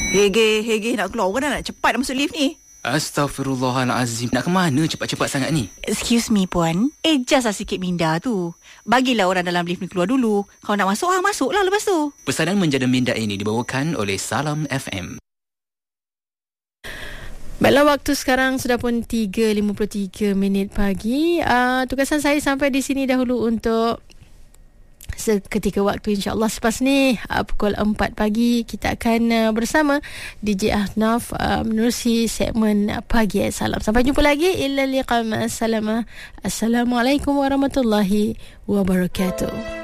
Hege nak keluar, orang nak cepat nak masuk lift ni. Astaghfirullahalazim. Nak ke mana cepat-cepat sangat ni? Excuse me puan, adjust lah sikit minda tu. Bagilah orang dalam lift ni keluar dulu. Kalau nak masuk, masuklah lepas tu. Pesanan menjadi minda ini dibawakan oleh Salam FM. Baiklah, waktu sekarang sudah pun 3.53 minit pagi. Tugasan saya sampai di sini dahulu untuk seketika waktu. InsyaAllah selepas ni pukul 4 pagi kita akan bersama DJ Ahnaf menerusi segmen Pagi Salam. Sampai jumpa lagi. Illa liqa ma'as salamah. Assalamualaikum warahmatullahi wabarakatuh.